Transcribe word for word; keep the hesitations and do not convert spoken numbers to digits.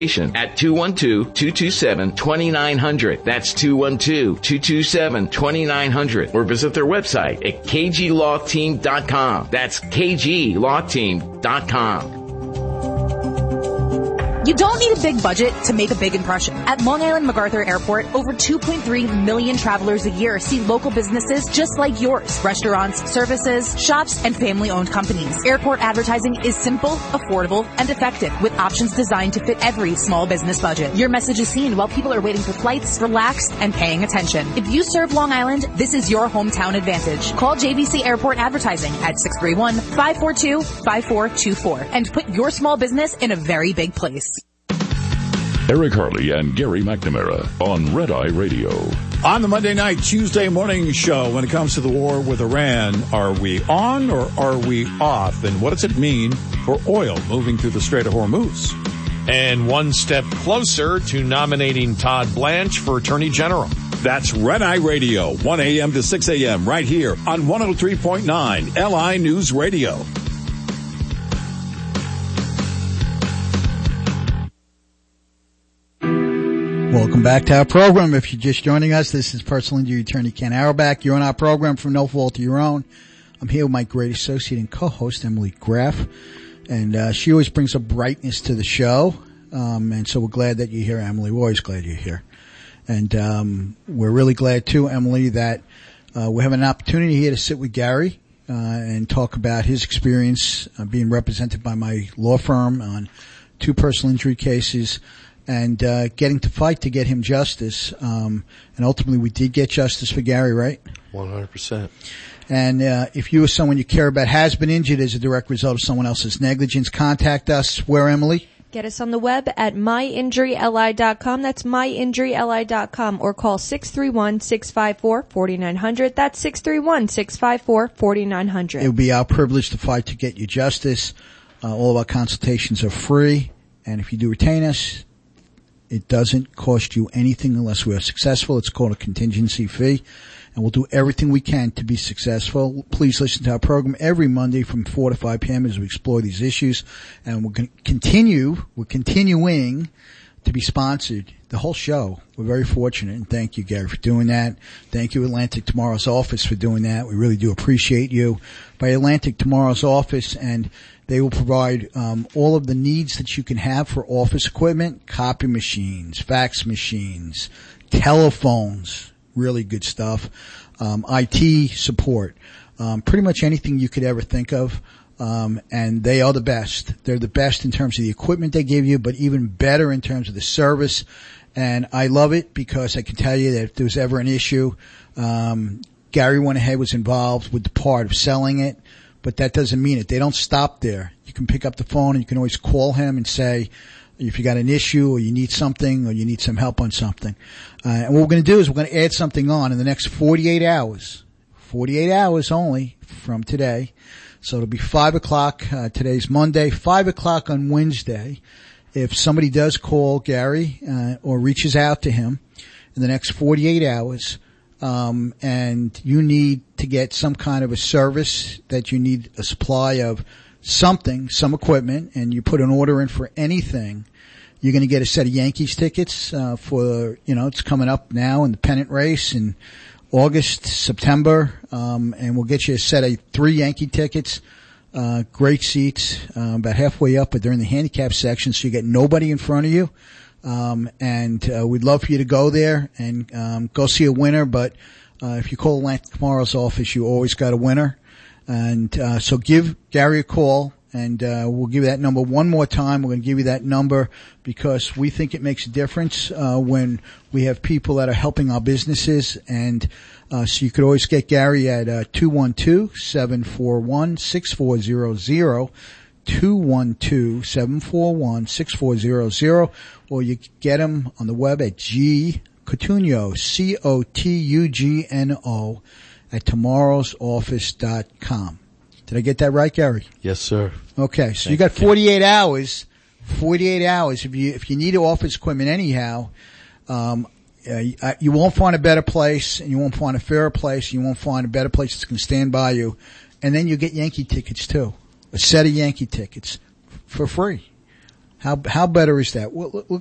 at two one two, two two seven, two nine zero zero. That's two one two, two two seven, two nine zero zero. Or visit their website at k g law team dot com. That's k g law team dot com. You don't need a big budget to make a big impression. At Long Island MacArthur Airport, over two point three million travelers a year see local businesses just like yours. Restaurants, services, shops, and family-owned companies. Airport advertising is simple, affordable, and effective with options designed to fit every small business budget. Your message is seen while people are waiting for flights, relaxed, and paying attention. If you serve Long Island, this is your hometown advantage. Call J V C Airport Advertising at six three one, five four two, five four two four and put your small business in a very big place. Eric Harley and Gary McNamara on Red Eye Radio. On the Monday night, Tuesday morning show, when it comes to the war with Iran, are we on or are we off? And what does it mean for oil moving through the Strait of Hormuz? And one step closer to nominating Todd Blanche for Attorney General. That's Red Eye Radio, one a.m. to six a.m. right here on one oh three point nine L I News Radio. Welcome back to our program. If you're just joining us, this is personal injury attorney Ken Auerbach. You're on our program from no fault of your own. I'm here with my great associate and co-host, Emily Graff. And uh, she always brings a brightness to the show. Um, and so we're glad that you're here, Emily. We're always glad you're here. And um, we're really glad, too, Emily, that uh, we have an opportunity here to sit with Gary uh, and talk about his experience uh, being represented by my law firm on two personal injury cases. And uh getting to fight to get him justice. Um and ultimately we did get justice for Gary, right? one hundred percent. And uh if you or someone you care about has been injured as a direct result of someone else's negligence, contact us. Where, Emily? Get us on the web at my injury l i dot com. That's my injury l i dot com. Or call six three one, six five four, four nine zero zero. That's six three one, six five four, four nine zero zero. It would be our privilege to fight to get you justice. Uh, all of our consultations are free. And if you do retain us, it doesn't cost you anything unless we are successful. It's called a contingency fee, and we'll do everything we can to be successful. Please listen to our program every Monday from four to five p.m. as we explore these issues, and we're going to continue, we're continuing to be sponsored the whole show. We're very fortunate, and thank you, Gary, for doing that. Thank you, Atlantic Tomorrow's office, for doing that. We really do appreciate you. By Atlantic Tomorrow's office, and they will provide um all of the needs that you can have for office equipment, copy machines, fax machines, telephones, really good stuff, um I T support, um pretty much anything you could ever think of. Um and they are the best. They're the best in terms of the equipment they give you, but even better in terms of the service. And I love it because I can tell you that if there was ever an issue, um Gary went ahead, was involved with the part of selling it. But that doesn't mean it. They don't stop there. You can pick up the phone and you can always call him and say if you got an issue or you need something or you need some help on something. Uh, and what we're going to do is we're going to add something on in the next forty-eight hours. forty-eight hours only from today. So it'll be five o'clock. Uh, today's Monday, five o'clock on Wednesday. If somebody does call Gary uh, or reaches out to him in the next forty-eight hours, Um, and you need to get some kind of a service, that you need a supply of something, some equipment, and you put an order in for anything, you're going to get a set of Yankees tickets, uh, for, you know, it's coming up now in the pennant race in August, September, um, and we'll get you a set of three Yankee tickets, uh, great seats, uh, about halfway up, but they're in the handicap section, so you get nobody in front of you. Um, and, uh, we'd love for you to go there and, um, go see a winner. But, uh, if you call Atlantic Tomorrow's office, you always got a winner. And, uh, so give Gary a call and, uh, we'll give you that number one more time. We're going to give you that number because we think it makes a difference, uh, when we have people that are helping our businesses. And, uh, so you could always get Gary at, uh, two one two, seven four one, six four zero zero. two one two, seven four one, six four zero zero, or you get him on the web at G Cotugno, C O T U G N O, at tomorrows office dot com. Did I get that right, Gary? Yes, sir. Okay, so Thank you got forty-eight hours, forty-eight hours. If you, if you need office equipment anyhow, um, uh, you won't find a better place, and you won't find a fairer place, and you won't find a better place that's going to stand by you. And then you get Yankee tickets too. A set of Yankee tickets for free. How how better is that? Well, look,